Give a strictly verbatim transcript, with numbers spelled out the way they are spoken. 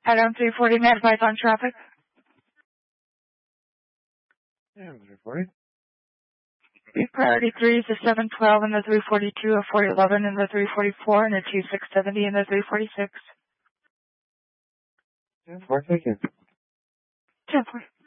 Item three forty, may I advise on traffic? Yeah, three forty. Priority three is the seven twelve and the three forty-two, a four eleven and the three forty-four, and the two six seventy and the three forty-six. ten four, thank you. ten four.